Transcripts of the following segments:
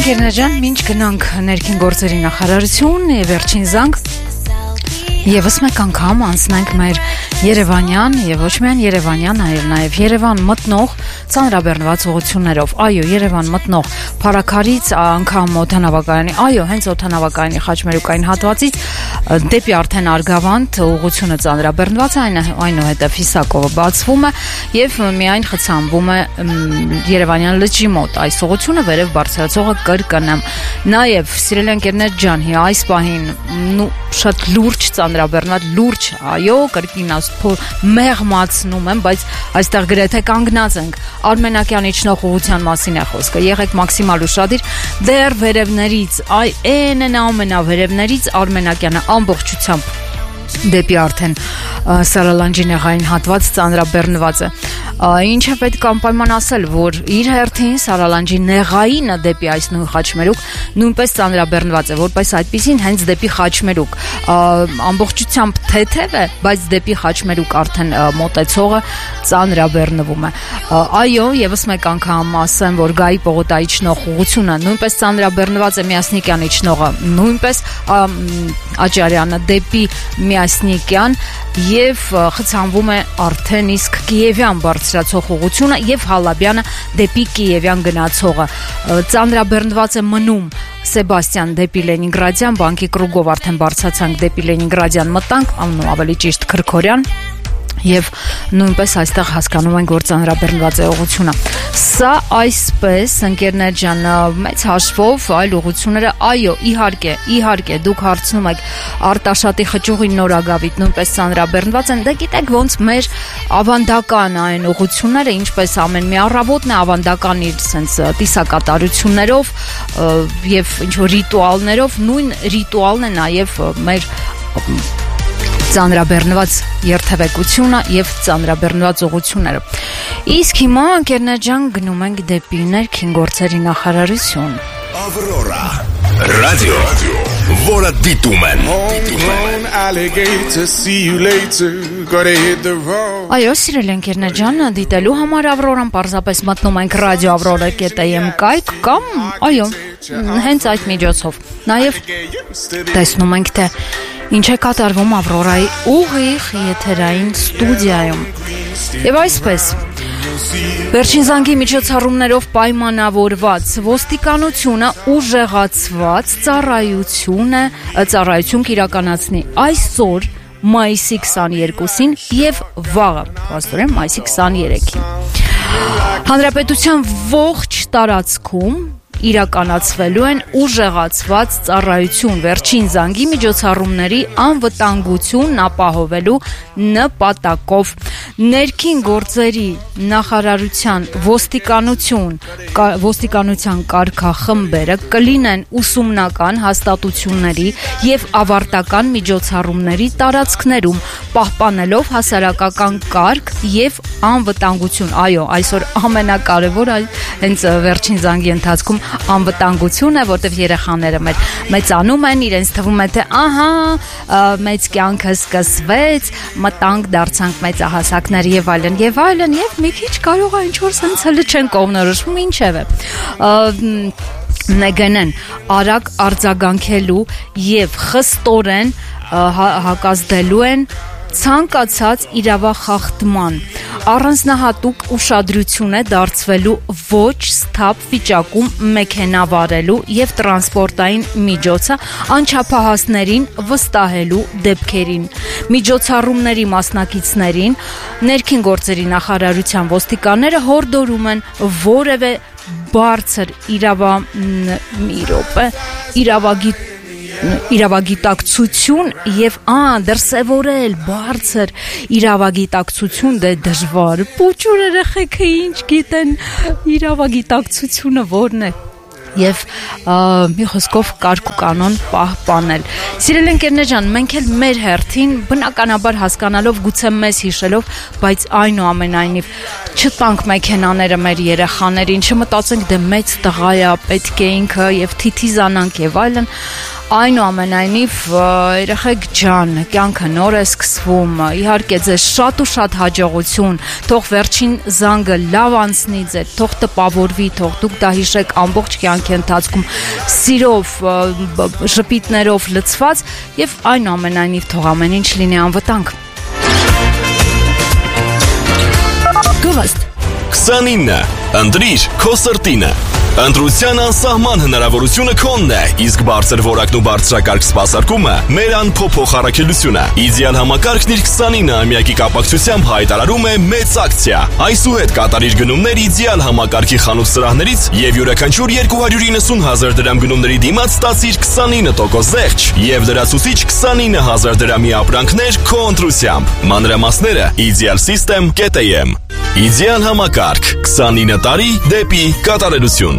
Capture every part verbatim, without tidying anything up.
ընկերներ ջան, մինչ գնանք ներքին գործերի նախարարություն, վերջին զանգ Եվս մեկ անգամ անցնենք մեր Երևանյան եւ ոչ միայն Երևանյան, այլ նաեւ Երևան մտնող ծանրաբեռնված ուղղություններով։ Այո, Երևան մտնող Փարաքարից անգամ օդանավակայանի, այո, հենց օդանավակայանի խաչմերուկային հատվածից դեպի արդեն Արգավանդ ուղղությունը ծանրաբեռնված է, այնուհետեւ Հիսակովը բացվում է եւ միայն խցանվում է Երևանյան լճի մոտ։ Այս ուղղությունը վերև բարձրացողը կրկնեմ։ Նաեւ սիրելի ընկերներ ջան, այս պահին նու շատ լուրջ ծանրաբեռնված լուրջ, այո, կրկին մեղմացնում եմ, բայց այստեղ գրեթե կանգնած ենք։ Արմենակյան իջնող ուղղության մասին է խոսքը։ Եղեք մաքսիմալ ուշադիր, դեռ վերևներից, այ այն ամենավերևներից Արմենակյանը ամբողջությամբ դեպի արդեն Սարալանջի նեղային հատված ծանրաբեռնված է։ Ինչ է պետք անպայման ասել, որ իր հերթին Սարալանջի նեղայինը դեպի այս նույն խաչմերուկ նույնպես ծանրաբեռնված է, որպես այդպեսին հենց դեպի խաչմերուկ ամբողջությամբ թեթև է, բայց դեպի խաչմերուկ արդեն մոտեցողը ծանրաբեռնվում է։ Այո, եւս մեկ անգամ ասեմ, որ Գայի պողոտայի իջնող ուղղությունը նույնպես ծանրաբեռնված է, Միասնիկյան իջնողը նույնպես Աճարյանը դեպի Միասնիկյան եւ խցանվում է արդեն իսկ Կիևյան բարձրացող ուղղությունը եւ Հալաբյանը դեպի Կիևյան գնացողը։ Ծանրաբեռնված է մնում Սեբաստիան դեպի Լենինգրադյան, բանկի կրուգով արդեն բարձրացանք դեպի Լենինգրադյան մտանք, ամնու ավելի ճիշտ Քրքորյան եւ նույնպես այստեղ հասկանում ենք, որ ծանրաբեռնված է ուղղությունը։ Սա այսպես, ընկերներ ջան, մեծ հաշվով այլ ուղղությունները, այո, իհարկե, իհարկե, դուք հարցնում եք Արտաշատի խճուղի Նորագավիթ նույնպես ծանրաբեռնված են, դե գիտեք ոնց մեր ավանդական այն ուղղությունները, ինչպես ամեն մի առավոտն է ավանդական իր sense տիսակատարություններով եւ ինչ որ ռիտուալներով, նույն ռիտուալն է նաեւ մեր ծանրաբեռնված երթևեկությունը եւ ծանրաբեռնված ուղղությունները։ Իսկ հիմա ընկերներ ջան գնում ենք դեպի ներքին գործերի նախարարություն։ Ավրորա ռադիո որը դիտում են։ Այո, սիրելի ընկերներ ջան, դիտելու համար Ավրորան պարզապես մտնում ենք ռադիո ավրորա կետ էմ կայք կամ այո, հենց այդ միջոցով։ Նաեւ տեսնում ենք թե ինչ է կատարվում Ավրորայի ուղիղ եթերային ստուդիայում։ Եվ այսպես, վերջին զանգի միջոցառումներով պայմանավորված ոստիկանությունը ուժեղացված ծառայություն է, ծառայություն կիրականացնի այսօր մայիսի քսաներկուսին եւ վաղը, փաստորեն մայիսի քսաներեքին։ Հանրապետության ողջ տարածքում իրականացվելու են ուժեղացված ծառայություն վերջին զանգի միջոցառումների անվտանգությունն ապահովելու նպատակով։ Ներքին գործերի նախարարության ոստիկանություն ոստիկանության կարգախմբերը կլինեն ուսումնական հաստատությունների եւ ավարտական միջոցառումների տարածքներում, պահպանելով հասարակական կարգ եւ անվտանգություն։ Այո, այսօր ամենակարևորը հենց վերջին զանգի ընթացքում անվտանգություն է, որտեղ երեխաները մեր մեծանում են, իրենց թվում է թե ահա մեծ կյանքը սկսվեց, մտանք դարձանք մեծահասակներ եւ այլն եւ այլն եւ մի քիչ կարող է ինչ որ sense լչեն կողմնորոշվում, ինչեւէ նեգենեն արագ արձագանքելու եւ խստորեն հակազդելու են ցանկացած իրավախախտման առանձնահատուկ ուշադրություն է դարձվելու ոչ սթափ վիճակում մեքենա վարելու եւ տրանսպորտային միջոցը անչափահասներին վստահելու դեպքերին։ Միջոցառումների մասնակիցներին ներքին գործերի նախարարության ոստիկանները հորդորում են որևէ բարձր իրավա մի րոպե իրավագիտ իրավագիտակցություն եւ ա դրսեւորել բարձր իրավագիտակցություն դե դժվար փոքր երեխեքը ինչ գիտեն իրավագիտակցությունը որն է եւ մի խոսքով կարգ ու կանոն պահպանել։ Սիրելի ընկերներ ջան, մենք էլ մեր հերթին բնականաբար հասկանալով գուցե մեզ հիշելով, բայց այնուամենայնիվ չտանք մեքենաները մեր երեխաներին, չմտածենք դե մեծ տղա է, պետք է ինքը եւ թիթիզանանք եւ այլն, Այնուամենայնիվ, երեխեք ջան, կյանքը նոր է սկսվում, իհարկե ձեզ շատ ու շատ հաջողություն, թող վերջին զանգը լավ անցնի ձեր, թող տպավորվի, թող դուք դա հիշեք ամբողջ կյանքի ընթացքում սիրով, ժպիտներով լցված եւ այնուամենայնիվ թող ամեն ինչ լինի անվտանգ։ Գովաստ քսանինը Ընտրիր քո սրտինը Ընտրության անսահման հնարավորությունը քոնն է, իսկ բարձր որակն ու բարձրակարգ սպասարկումը մեր անփոփոխ առաքելությունը։ Իդեալ համակարգն իր քսանինը ամյակի կապակցությամբ հայտարարում է մեծ ակցիա։ Այսուհետ կատարիր գնումներ իդեալ համակարգի խանութ սրահներից եւ յուրաքանչյուր երկու հարյուր իննսուն հազար դրամ գնումների դիմաց ստացիր քսանինը տոկոս զեղչ եւ լրացուցիչ քսանինը հազար դրամի ապրանքներ քո ընտրությամբ։ Մանրամասները իդեալ սիստեմ կետ էյ էմ։ Իդեալ համակարգ քսանինը տարի դեպի կատարելություն։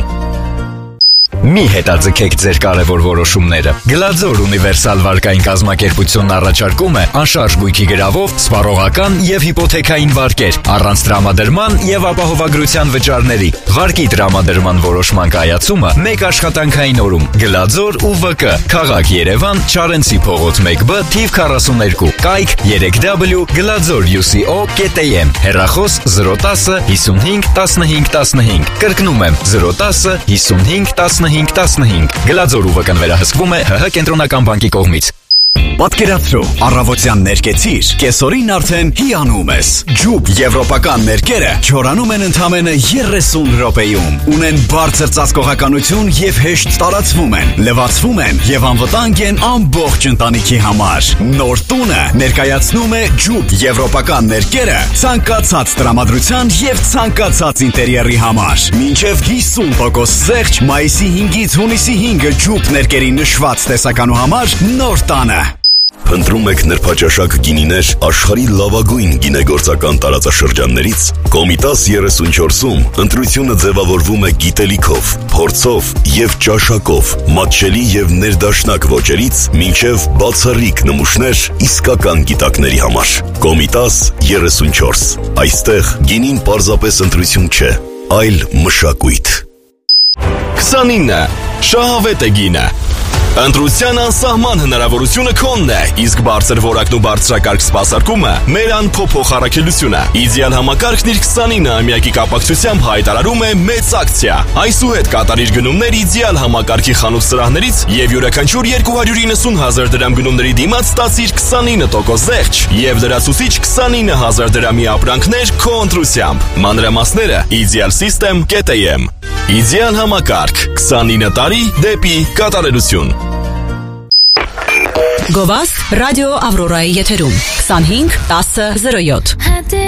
Մի հետաձգեք ձեր կարևոր որոշումները։ Գլաձոր ունիվերսալ վարկային կազմակերպությունն առաջարկում է անշարժ գույքի գրավով, սպառողական եւ հիպոթեքային վարկեր, առանց տրամադրման եւ ապահովագրության վճարների։ Վարկի տրամադրման որոշման կայացումը մեկ աշխատանքային օրում։ Գլաձոր ու վը կը, Քաղաք Երևան, Չարենցի փողոց մեկ բը, թիվ քառասուններկու, կայք երեք դաբլյու գլաձոր յու սի օ կետ էյ էմ, հեռախոս զրո տասը հիսունհինգ տասնհինգ տասնհինգ, կրկնում եմ զրո տասը հիսունհինգ տասնհինգ տասնհինգ, Գլաձոր ու վկն վերահսկվում է Հ Հ կենտրոնական բանկի կողմից։ Պատկերացրու, առավոտյան ներկեցիր, կեսօրին արդեն հիանում ես։ Ջուբ եվրոպական ներկերը չորանում են ընդամենը երեսուն րոպեում, ունեն բարձր ծածկողականություն եւ հեշտ տարածվում են, լվացվում են եւ անվտանգ են ամբողջ ընտանիքի համար։ Նոր տունը ներկայացնում է Ջուբ եվրոպական ներկերը ցանկացած տրամադրության եւ ցանկացած ինտերիերի համար։ Մինչեւ հիսուն տոկոս զեղչ մայիսի հինգից հունիսի հինգը Ջուբ ներկերի նշված տեսականու համար նոր տանը։ Փնտրում եք նրբաճաշակ գինիներ աշխարհի լավագույն գինեգործական տարածաշրջաններից։ Կոմիտաս երեսունչորսում ընտրությունը ձևավորվում է գիտելիքով, փորձով եւ ճաշակով, մատչելի եւ ներդաշնակ ոճերից մինչեւ բացառիկ նմուշներ իսկական գիտակների համար։ Կոմիտաս երեսունչորս։ Այստեղ գինին պարզապես ընտրություն չէ, այլ մշակույթ։ քսանինը Շահավետ է գինը։ Ընտրության անսահման հնարավորությունը քոնն է, իսկ բարձր որակն ու բարձրակարգ սպասարկումը մեր անփոփոխ առաքելությունը։ Իդեալ համակարգն իր քսանինը ամյակի կապակցությամբ հայտարարում է մեծ ակցիա։ Այսուհետ կատարիր գնումներ իդեալ համակարգի խանութ սրահներից եւ յուրաքանչյուր երկու հարյուր իննսուն հազար դրամ գնումների դիմաց ստացիր քսանինը տոկոս զեղչ եւ լրացուցիչ քսանինը հազար դրամի ապրանքներ քո ընտրությամբ։ Մանրամասները իդեալ սիստեմ կետ էյ էմ։ Իդեալ համակարգ քսանինը տարի դեպի կատարելություն։ Գովաստ ռադիո Ավրորայի եթերում քսանհինգ տասը զրո յոթ